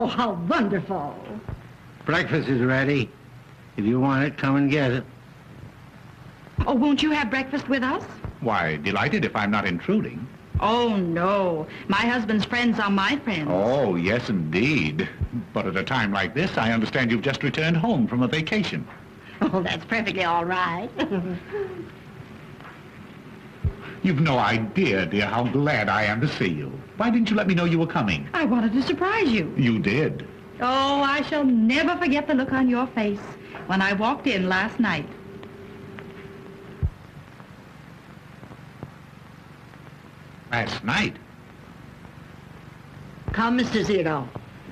Oh, how wonderful. Breakfast is ready. If you want it, come and get it. Oh, won't you have breakfast with us? Why, delighted if I'm not intruding. Oh, no. My husband's friends are my friends. Oh, yes, indeed. But at a time like this, I understand you've just returned home from a vacation. Oh, that's perfectly all right. You've no idea, dear, how glad I am to see you. Why didn't you let me know you were coming? I wanted to surprise you. You did. Oh, I shall never forget the look on your face when I walked in last night. Last night? Come, Mr. Zero.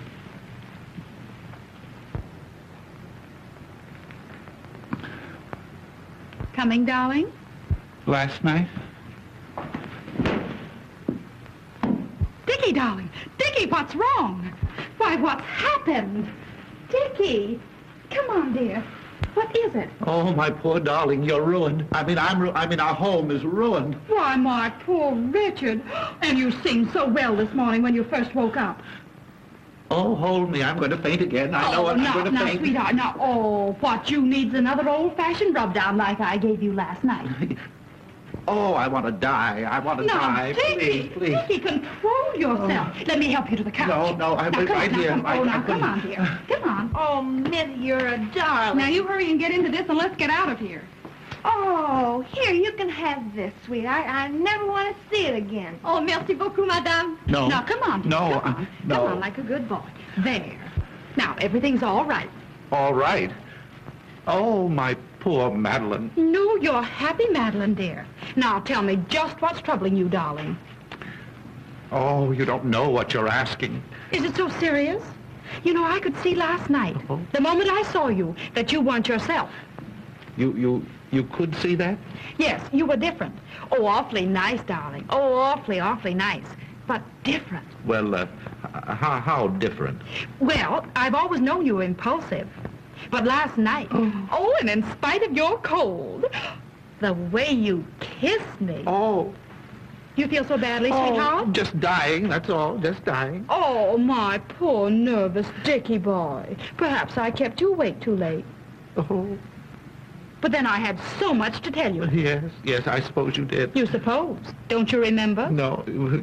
Coming, darling? Last night? Dickie, darling. Dickie, what's wrong? Why, what's happened? Dickie, come on, dear. What is it? Oh, my poor darling, you're ruined. I mean, our home is ruined. Why, my poor Richard. And you seemed so well this morning when you first woke up. Oh, hold me. I'm going to faint again. I know I'm going to now, faint. Sweetheart, now, oh, what you need's another old-fashioned rub-down like I gave you last night. Oh, I want to die. I want to die. Dickie, Please. Dickie, control yourself. Let me help you to the couch. No, I'm right here. Now, come on, dear. Come on. Oh, Minnie, you're a darling. Now, you hurry and get into this and let's get out of here. Oh, here, you can have this, sweetheart. I never want to see it again. Oh, merci beaucoup, madame. No. Now, come on, dear. No, Come on. no. Come on, like a good boy. There. Now, everything's all right. All right. Oh, my poor Madeline. No, you're happy, Madeline, dear. Now, tell me just what's troubling you, darling. Oh, you don't know what you're asking. Is it so serious? You know, I could see last night, the moment I saw you, that you weren't yourself. You could see that? Yes, you were different. Oh, awfully nice, darling. Oh, awfully, awfully nice. But different. Well, how different? Well, I've always known you were impulsive. But last night, oh, and in spite of your cold, the way you kissed me. Oh. You feel so badly, sweetheart? Just dying, that's all, just dying. Oh, my poor nervous Dickie boy. Perhaps I kept you awake too late. Oh. But then I had so much to tell you. Yes, I suppose you did. You suppose. Don't you remember? No,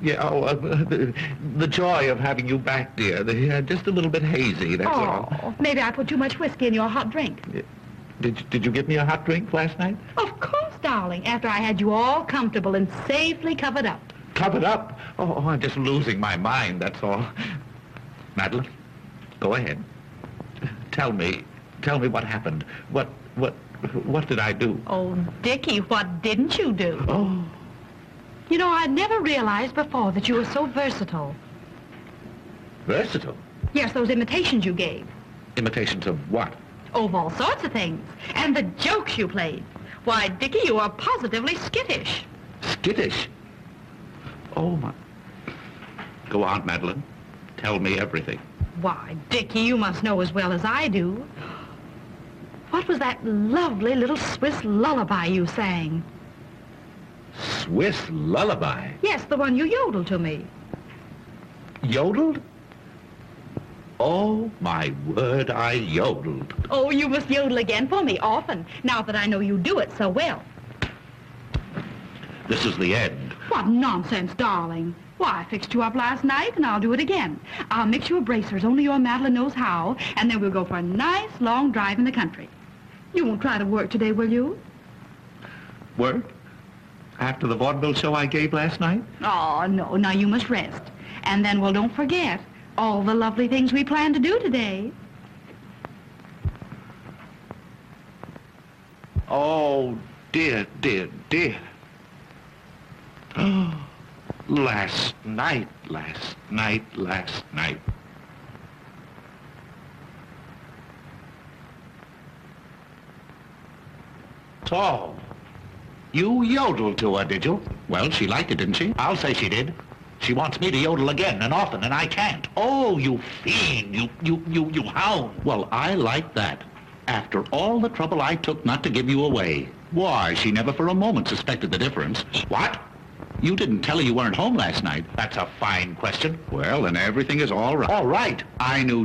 the joy of having you back, dear. Just a little bit hazy, that's all. Maybe I put too much whiskey in your hot drink. Did you give me a hot drink last night? Of course, darling, after I had you all comfortable and safely covered up. Covered up? Oh, I'm just losing my mind, that's all. Madeline, go ahead. Tell me what happened. What did I do? Oh, Dickie, what didn't you do? Oh. You know, I'd never realized before that you were so versatile. Versatile? Yes, those imitations you gave. Imitations of what? Oh, of all sorts of things. And the jokes you played. Why, Dickie, you are positively skittish. Skittish? Oh, my... Go on, Madeline. Tell me everything. Why, Dickie, you must know as well as I do. What was that lovely little Swiss lullaby you sang? Swiss lullaby? Yes, the one you yodeled to me. Yodeled? Oh, my word, I yodeled. Oh, you must yodel again for me often, now that I know you do it so well. This is the end. What nonsense, darling. Why, I fixed you up last night, and I'll do it again. I'll mix you a bracers, only your Madeline knows how, and then we'll go for a nice long drive in the country. You won't try to work today, will you? Work? After the vaudeville show I gave last night? Oh, no. Now you must rest. And then, well, don't forget all the lovely things we plan to do today. Oh, dear, dear, dear. Oh, last night. So, you yodeled to her, did you? Well, she liked it, didn't she? I'll say she did. She wants me to yodel again and often, and I can't. Oh, you fiend, you hound. Well, I like that. After all the trouble I took not to give you away. Why, she never for a moment suspected the difference. What? You didn't tell her you weren't home last night. That's a fine question. Well, then everything is all right. All right. I knew